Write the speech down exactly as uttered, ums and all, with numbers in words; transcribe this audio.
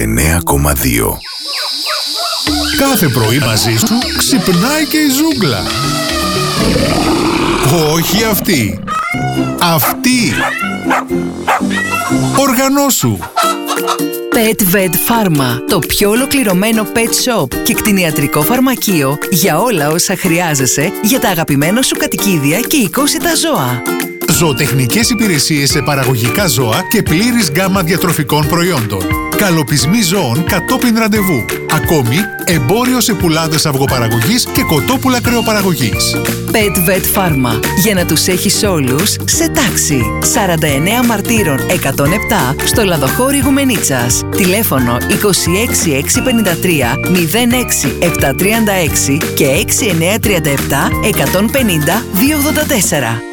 εννέα κόμμα δύο. Κάθε πρωί μαζί σου ξυπνάει και η ζούγκλα. Όχι αυτή. Αυτή. Οργανώσου. Pet Vet Pharma, το πιο ολοκληρωμένο pet shop και κτηνιατρικό φαρμακείο για όλα όσα χρειάζεσαι για τα αγαπημένα σου κατοικίδια και οικόσιτα ζώα. Ζωοτεχνικές υπηρεσίες σε παραγωγικά ζώα και πλήρης γκάμα διατροφικών προϊόντων. Καλοπισμοί ζώων κατόπιν ραντεβού. Ακόμη, εμπόριο σε πουλάδες αυγοπαραγωγής και κοτόπουλα κρεοπαραγωγής. Pet Vet Pharma, για να τους έχεις όλους σε τάξη. σαράντα εννέα Μαρτύρων εκατόν επτά στο Λαδοχώρι Γουμενίτσας. Τηλέφωνο είκοσι έξι εξακόσια πενήντα τρία μηδέν έξι επτακόσια τριάντα έξι και έξι εννιά τρία επτά εκατόν πενήντα διακόσια ογδόντα τέσσερα.